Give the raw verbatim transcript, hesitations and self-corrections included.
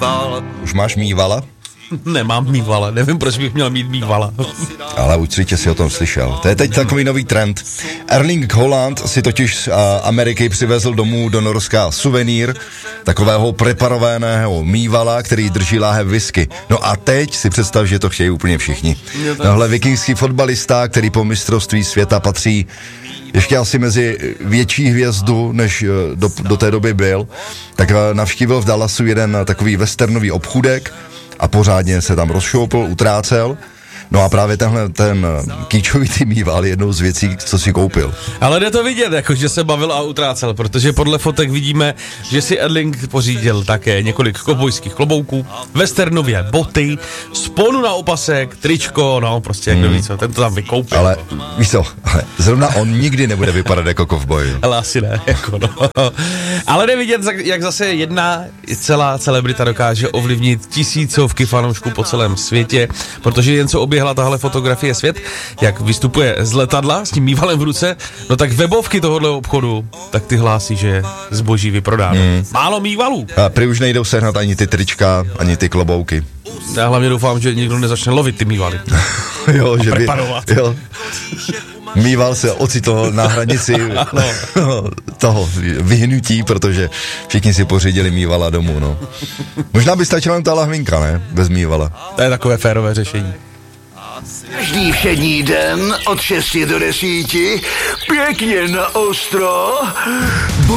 mýval. Už máš mývala? Nemám mývala, nevím, proč bych měl mít mývala. Ale určitě si o tom slyšel. To je teď takový nový trend. Erling Haaland si totiž z Ameriky přivezl domů do Norska suvenýr takového preparovaného mývala, který drží láhev whisky. No a teď si představ, že to chtějí úplně všichni. Tohle vikingský fotbalista, který po mistrovství světa patří ještě asi mezi větší hvězdu, než do, do té doby byl, tak navštívil v Dallasu jeden takový westernový obchůdek a pořádně se tam rozšoupl, utrácel. No a právě tenhle ten kýčovitý mýval je jednou z věcí, co si koupil. Ale jde to vidět, jako, že se bavil a utrácel, protože podle fotek vidíme, že si Erling pořídil také několik kovbojských klobouků, westernově boty, sponu na opasek, tričko, no prostě jak hmm. ví co, ten to tam vykoupil. Ale víš co, ale zrovna on nikdy nebude vypadat jako kovboj. Ale asi ne, jako no. Ale jde vidět, jak zase jedna celá celebrita dokáže ovlivnit tisícovky fanoušků po celém světě, protože jen co oběhla tahle fotografie svět, jak vystupuje z letadla s tím mývalem v ruce, no tak webovky tohohle obchodu, tak ty hlásí, že je zboží vyprodáno. Mm. Málo mývalů. A prý už nejdou sehnat ani ty trička, ani ty klobouky. Já hlavně doufám, že nikdo nezačne lovit ty mývaly. Jo, že by, jo. Mýval se ocitl na hranici toho vyhnutí, protože všichni si pořídili mývala domů, no. Možná by stačila jen ta lahvinka, ne? Bez mývala. To je takové férové řešení. Každý všední den od šesti do desíti pěkně na ostro